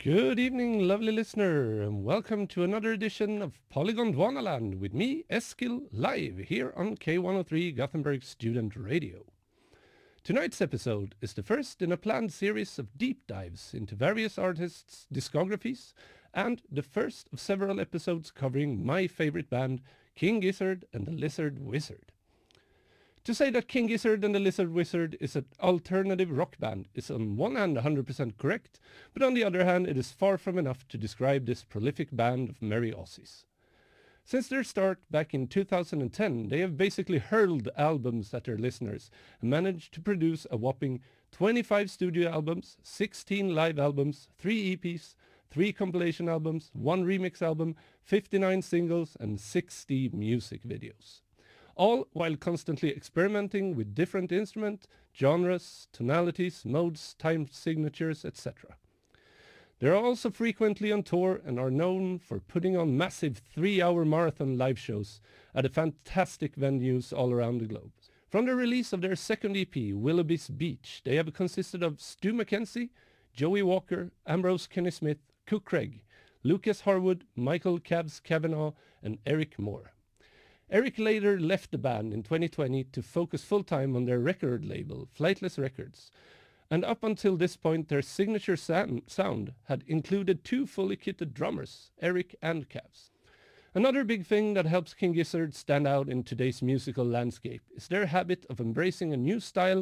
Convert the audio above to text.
Good evening, lovely listener, and welcome to another edition of Polygon Dwanaland with me, Eskil, live here on K103 Gothenburg Student Radio. Tonight's episode is the first in a planned series of deep dives into various artists' discographies, and the first of several episodes covering my favorite band, King Gizzard and the Lizard Wizard. To say that King Gizzard and the Lizard Wizard is an alternative rock band is on one hand 100% correct, but on the other hand it is far from enough to describe this prolific band of merry Aussies. Since their start back in 2010, they have basically hurled albums at their listeners and managed to produce a whopping 25 studio albums, 16 live albums, 3 EPs, 3 compilation albums, 1 remix album, 59 singles and 60 music videos. All while constantly experimenting with different instruments, genres, tonalities, modes, time signatures, etc. They are also frequently on tour and are known for putting on massive 3-hour marathon live shows at fantastic venues all around the globe. From the release of their second EP, Willoughby's Beach, they have consisted of Stu Mackenzie, Joey Walker, Ambrose Kenny Smith, Cook Craig, Lucas Harwood, Michael Cabs Cavanaugh, and Eric Moore. Eric later left the band in 2020 to focus full-time on their record label, Flightless Records, and up until this point their signature sound had included 2 fully kitted drummers, Eric and Cabs. Another big thing that helps King Gizzard stand out in today's musical landscape is their habit of embracing a new style